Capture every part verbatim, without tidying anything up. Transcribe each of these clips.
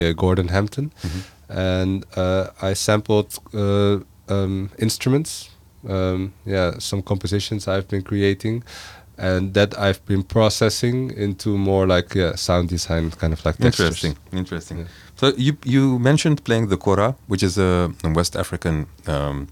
uh, Gordon Hampton, Mm-hmm. and uh, I sampled uh, um, instruments. Um, yeah, some compositions I've been creating, and that I've been processing into more like yeah, sound design, kind of like textures. Interesting, interesting. Yeah. So you you mentioned playing the kora, which is a, a West African. Um,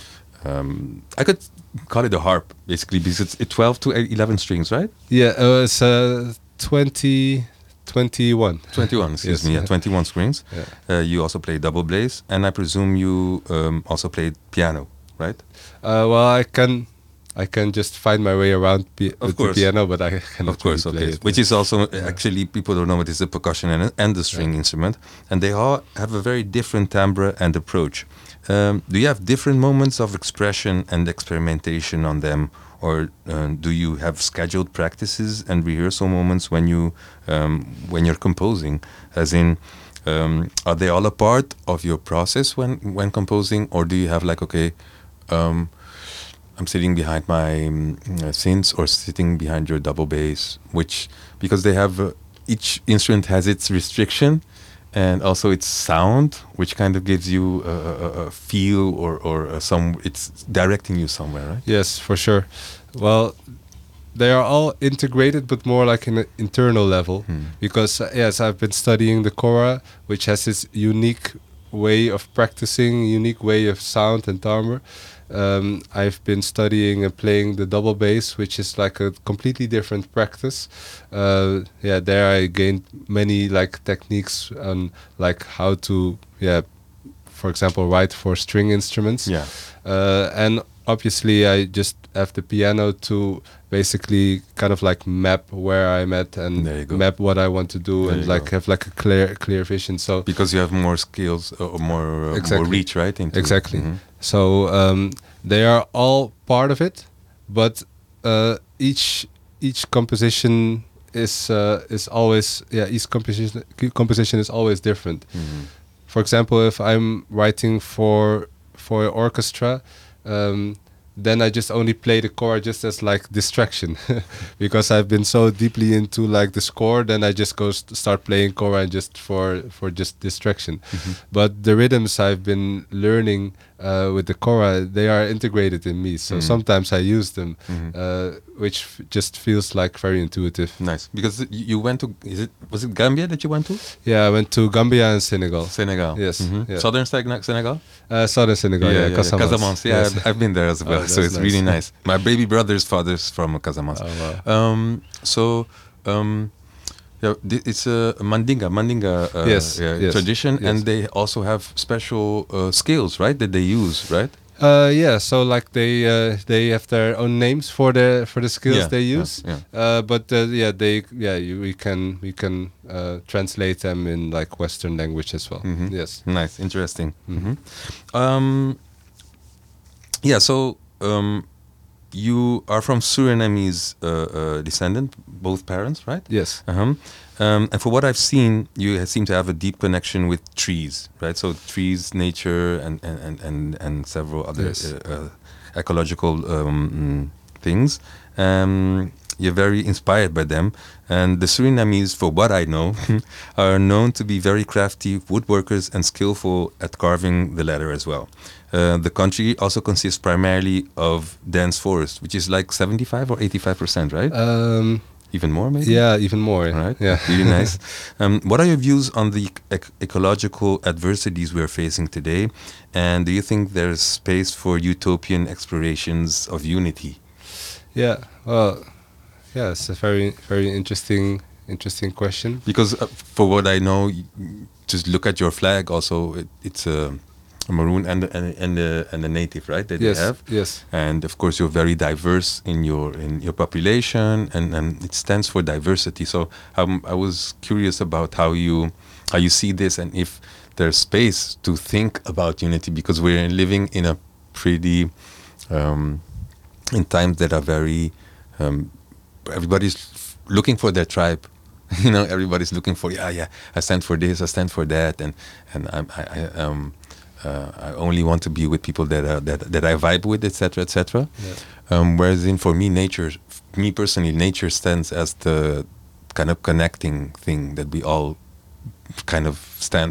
um, I could call it a harp, basically, because it's it's twelve to eleven strings, right? Yeah, uh, it's uh, twenty, twenty-one. twenty-one, excuse Yes. me, yeah, twenty-one strings. Yeah. Uh, you also play double bass, and I presume you um, also played piano, right? Uh, well, I can, I can just find my way around pi- Of with course. the piano, but I cannot Of course, really play okay. it. Which yeah. is also Yeah. actually, people don't know it is a percussion and, and the string Yeah. instrument, and they all have a very different timbre and approach. Um, do you have different moments of expression and experimentation on them, or uh, do you have scheduled practices and rehearsal moments when you um, when you're composing? As in, um, are they all a part of your process when when composing, or do you have like, okay, um, I'm sitting behind my um, uh, synths or sitting behind your double bass, which, because they have uh, each instrument has its restriction and also its sound, which kind of gives you a, a, a feel or or a some it's directing you somewhere, right? Yes, for sure. Well, they are all integrated, but more like in an internal level. Hmm. Because uh, yes, I've been studying the kora, which has this unique way of practicing, unique way of sound and timbre. Um, I've been studying and playing the double bass, which is like a completely different practice. Uh, yeah, there I gained many like techniques on like how to yeah, for example, write for string instruments. Yeah. Uh, and obviously, I just have the piano to basically kind of like map where I'm at and There you go. map what I want to do There and you like go. have like a clear clear vision. So Because you have more skills uh, or more uh, Exactly. more reach, right? Into exactly. Mhm. So um, they are all part of it, but uh, each each composition is uh, is always yeah each composition composition is always different. Mhm. For example, if I'm writing for for orchestra, um, then I just only play the kora just as like distraction, because I've been so deeply into like the score. Then I just go st- start playing kora and just for for just distraction. Mhm. But the rhythms I've been learning uh, with the kora, they are integrated in me. So Mhm. sometimes I use them, Mhm. uh, which f- just feels like very intuitive. Nice, because you you went to, is it was it Gambia that you went to? Yeah, I went to Gambia and Senegal. Senegal. Yes, Mhm. yeah. Southern Seg- Senegal. Uh, southern Senegal, yeah, Casamance. Casamance. Yeah, Yes. I've, I've been there as well, Oh, so that's it's nice. really nice. My baby brother's father's from Casamance. Oh, wow. Um, so, um, yeah, th- it's a Mandinga, Mandinga uh, Yes, yeah, yes, tradition, yes. and they also have special uh, skills, right? That they use, right? Uh, yeah, so like they uh, they have their own names for the for the skills Yeah, they yeah, use. yeah. Uh, but uh, yeah, they yeah you, we can we can uh, translate them in like Western language as well. Mhm. Yes. Nice, interesting. Mhm. Mhm. Um, yeah, so um, you are from Surinamese uh, uh, descendant, both parents, right? Yes. Uh-huh. Um, and for what I've seen, you seem to have a deep connection with trees, right? So trees, nature, and and and and, and several other Yes. uh, uh, ecological um, mm, things. Um, you're very inspired by them, and the Surinamese, for what I know, are known to be very crafty woodworkers and skillful at carving the leather as well. Uh, the country also consists primarily of dense forest, which is like seventy-five or eighty-five percent, right? Um, Even more, maybe? yeah, even more. All right. Yeah. Really nice. Um, what are your views on the ec- ecological adversities we are facing today? And do you think there's space for utopian explorations of unity? Yeah. Well, yeah, it's a very very interesting interesting question. Because uh, for what I know, y- just look at your flag. Also, it, it's a, a maroon and the, and and the and the native, right? That Yes. they have. Yes. And of course, you're very diverse in your in your population, and, and it stands for diversity. So um, I was curious about how you how you see this, and if there's space to think about unity, because we're living in a pretty um, in times that are very um, everybody's f- looking for their tribe. You know, everybody's looking for yeah yeah I stand for this, I stand for that, and and I'm, I, I um. Uh, I only want to be with people that uh, that that I vibe with, et cetera, et cetera. Yeah. Um, whereas in for me, nature, f- me personally, nature stands as the kind of connecting thing that we all kind of stand